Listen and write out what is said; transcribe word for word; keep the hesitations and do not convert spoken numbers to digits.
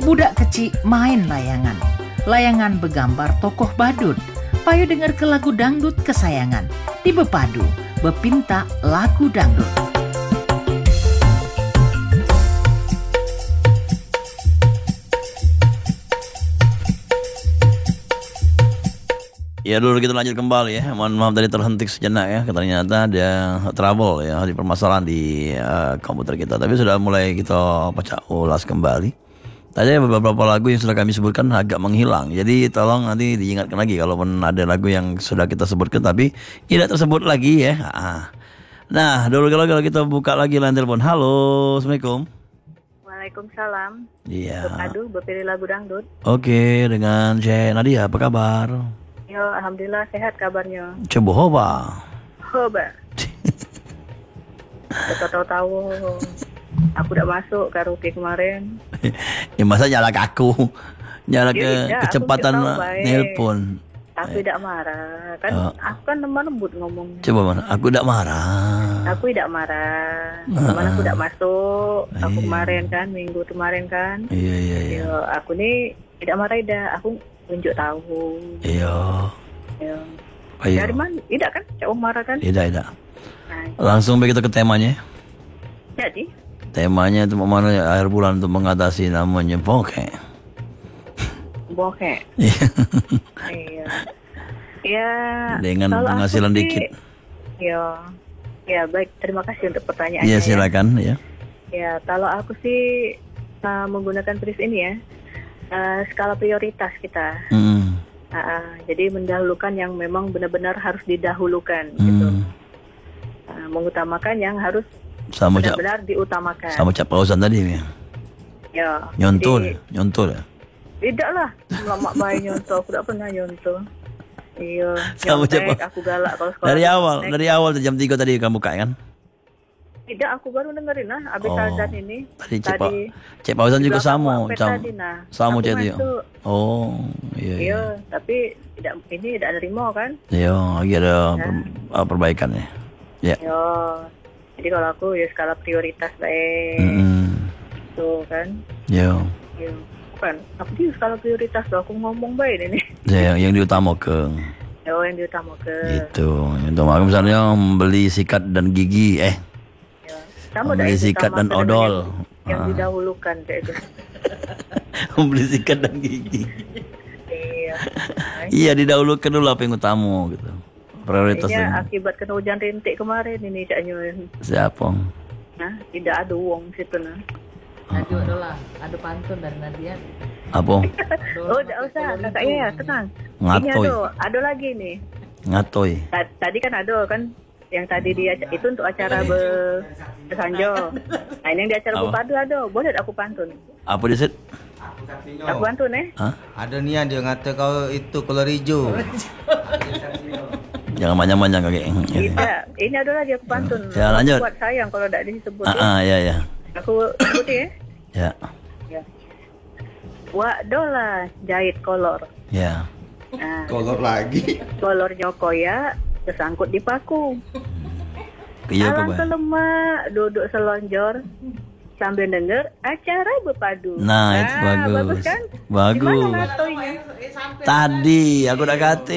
Budak kecil main layangan. Layangan begambar tokoh badut. Payu dengar ke lagu dangdut kesayangan. Di bepadu, bepinta lagu dangdut. Ya dulu kita lanjut kembali ya. Mohon maaf tadi terhenti sejenak ya. Ternyata ada trouble ya di permasalahan di uh, komputer kita. Tapi sudah mulai kita baca ulas kembali. Tadi beberapa lagu yang sudah kami sebutkan agak menghilang. Jadi tolong nanti diingatkan lagi kalaupun ada lagu yang sudah kita sebutkan tapi tidak tersebut lagi ya. Nah dulu kalau kita buka lagi line telepon. Halo, assalamualaikum. Waalaikumsalam. Iya. Aduh, berpilih lagu dangdut. Oke, dengan Cek Nadia, apa kabar? Yo, alhamdulillah sehat kabarnya. Coba hoba. Hoba. Tahu-tahu aku udah masuk karaoke kemarin. Ya masa nyala ke aku, nyala ke Ya, kecepatan nelpon. Aku tidak marah. Kan Oh. aku kan lemah lembut ngomongnya. Coba mana? Aku tidak marah. Aku tidak marah. Ah. Kemana aku tidak masuk. Aku Iya. kemarin kan, minggu kemarin kan. Iya iya iya. Yo, aku nih tidak marah dah. Aku tunjuk tahu. Iya. Yo. Ayo. Dari mana? Tidak kan? Cak marah kan? Tidak tidak. Nah, Langsung begitu ke temanya. jadi Temanya itu mana akhir bulan untuk mengatasi namanya bokeh. bokeh. Iya. Iya. Ya. Dengan kalau aku penghasilan sih- dikit. Ya. Ya baik. Terima kasih untuk pertanyaannya. Iya ya. silakan ya. Ya, kalau aku sih uh, menggunakan prinsip ini ya, uh, skala prioritas kita. Hmm. Uh, uh, jadi mendahulukan yang memang benar-benar harus didahulukan, gitu. Hmm. Uh, mengutamakan yang harus Sama cap, benar-benar diutamakan. sama cap pausan tadi ya. Ya. Nyontul, jadi- nyontul ya. Tidak lah, lama bayi nyontoh. Aku tidak pernah nyontoh. Iya. Sama nyontek, siapa? aku galak kalau sekolah. Dari awal, nyontek. dari awal jam tiga tadi kamu buka kan? Tidak, aku baru dengerin lah. Abis Oh. azan ini. Tadi cek pa, cek pausan juga belakang sama, Wapet sama, tadi, nah. sama Aku cek dia. masuk. Oh, iya iya. Iya, tapi tidak ini tidak nerima kan? Iya, lagi ada per, uh, perbaikan ya. Ya. Yo. Jadi kalau aku ya skala prioritas baik. Mm-mm. Tuh kan. Ya. Yo. Bukan, aku di skala prioritas loh. Aku ngomong baik ini. Ya, yang, yang diutamakan. Yo, yang diutamakan. Itu. Yang utamakan misalnya membeli sikat dan gigi, eh. Yo. Sama Membeli dah, yang sikat dan diutamakan odol. Yang, yang Ah. didahulukan kayak itu. membeli sikat dan gigi. Iya. Iya, didahulukan dulu apa yang utama gitu. Ini Prioritasnya. akibat kena hujan rintik kemarin ini Cak Nyun. Siapa? Nah, tidak ada uang situ nah. Aduh, aduh lah, ada pantun dari Nadia. Apa? Oh, tidak usah, kakaknya ya, tenang. Ini Ngatoy. ada, ada lagi nih. Ngatoy. Ta- Tadi kan ada kan yang tadi dia itu untuk acara be bersanjo. Nah, ini yang di acara Apa? berpadu ada. Boleh tak aku pantun? Apa dia set? Aku pantun eh? Hah? Ada nih yang dia ngata kau itu kolor hijau. Jangan banyak-banyak kakek. Tidak, ini ada lagi aku pantun. Ya, lanjut. Buat sayang kalau tidak disebut. Ah, ah, ya ya. Aku sebut ya. Ya. Ya. Wak dola jahit kolor. Ya. Nah, Kolor lagi. kolor nyokoya tersangkut di paku. Iya apa, Alang Bang? kelemak, duduk selonjor sambil denger acara berpadu. Nah, itu bagus. Bagus kan? Bagus. Gimana ngatoinya? Tadi aku udah kata